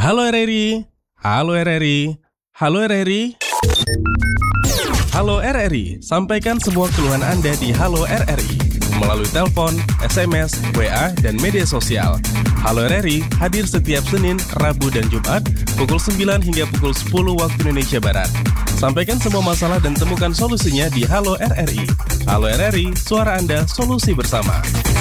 Halo RRI, halo RRI, halo RRI. Halo RRI, sampaikan semua keluhan Anda di Halo RRI melalui telepon, SMS, WA, dan media sosial. Halo RRI hadir setiap Senin, Rabu, dan Jumat pukul 9 hingga pukul 10 waktu Indonesia Barat. Sampaikan semua masalah dan temukan solusinya di Halo RRI. Halo RRI, suara Anda, solusi bersama.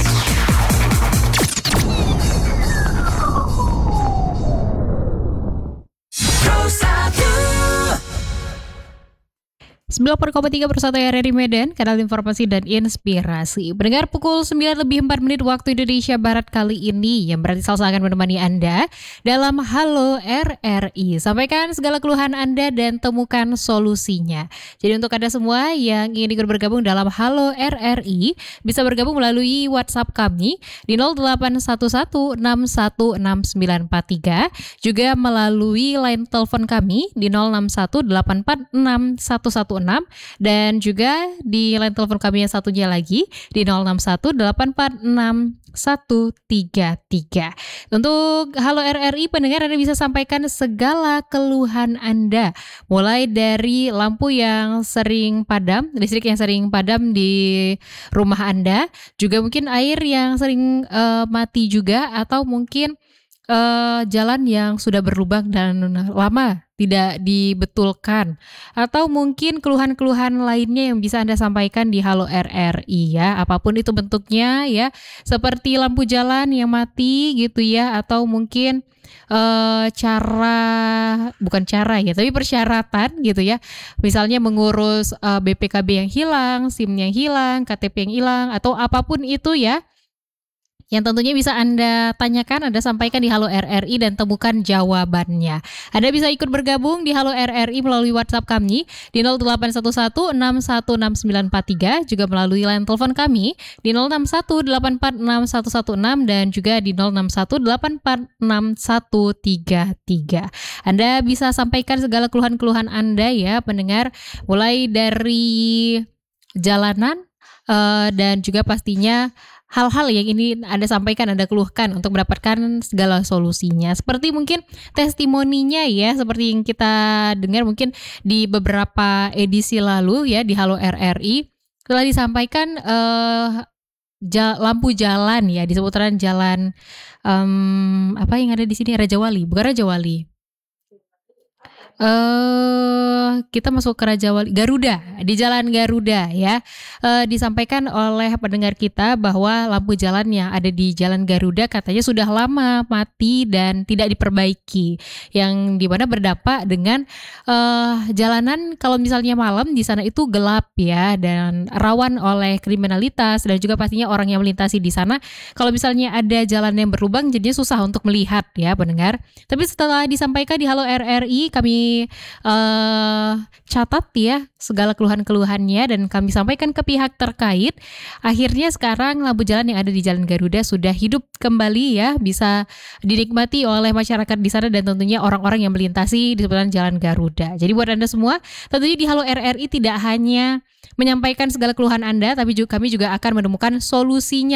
94,3 Persatu RRI Medan, kanal informasi dan inspirasi. Pendengar, pukul 9 lebih 4 menit waktu Indonesia Barat kali ini, yang berarti Salsa akan menemani Anda dalam Halo RRI. Sampaikan segala keluhan Anda dan temukan solusinya. Jadi untuk Anda semua yang ingin ikut bergabung dalam Halo RRI, bisa bergabung melalui WhatsApp kami di 0811616943, juga melalui line telepon kami di 0618461116, dan juga di line telepon kami yang satunya lagi di 0618461133. Untuk Halo RRI, pendengar, Anda bisa sampaikan segala keluhan Anda, mulai dari lampu yang sering padam, listrik yang sering padam di rumah Anda, juga mungkin air yang sering mati juga, atau mungkin jalan yang sudah berlubang dan lama tidak dibetulkan, atau mungkin keluhan-keluhan lainnya yang bisa Anda sampaikan di Halo RRI ya, apapun itu bentuknya ya, seperti lampu jalan yang mati gitu ya, atau mungkin tapi persyaratan gitu ya, misalnya mengurus BPKB yang hilang, SIM yang hilang, KTP yang hilang, atau apapun itu ya, yang tentunya bisa Anda tanyakan, Anda sampaikan di Halo RRI dan temukan jawabannya. Anda bisa ikut bergabung di Halo RRI melalui WhatsApp kami di 0811616943, juga melalui line telepon kami di 0618461116 dan juga di 0618461133. Anda bisa sampaikan segala keluhan-keluhan Anda ya, pendengar, mulai dari jalanan dan juga pastinya hal-hal yang ini Anda sampaikan, Anda keluhkan untuk mendapatkan segala solusinya. Seperti mungkin testimoninya ya, seperti yang kita dengar mungkin di beberapa edisi lalu ya di Halo RRI, telah disampaikan lampu jalan ya di seputaran jalan apa yang ada di sini, Raja Wali, bukan Raja Wali. Kita masuk ke Raja Wali, Garuda, di Jalan Garuda ya, disampaikan oleh pendengar kita bahwa lampu jalan yang ada di Jalan Garuda katanya sudah lama mati dan tidak diperbaiki, yang dimana berdampak dengan jalanan kalau misalnya malam di sana itu gelap ya, dan rawan oleh kriminalitas, dan juga pastinya orang yang melintasi di sana kalau misalnya ada jalan yang berlubang jadinya susah untuk melihat ya, pendengar. Tapi setelah disampaikan di Halo RRI, kami catat ya segala keluhan-keluhannya dan kami sampaikan ke pihak terkait. Akhirnya sekarang lampu jalan yang ada di Jalan Garuda sudah hidup kembali ya, bisa dinikmati oleh masyarakat di sana dan tentunya orang-orang yang melintasi di seputaran Jalan Garuda. Jadi buat Anda semua, tentunya di Halo RRI tidak hanya menyampaikan segala keluhan Anda, tapi kami juga akan menemukan solusinya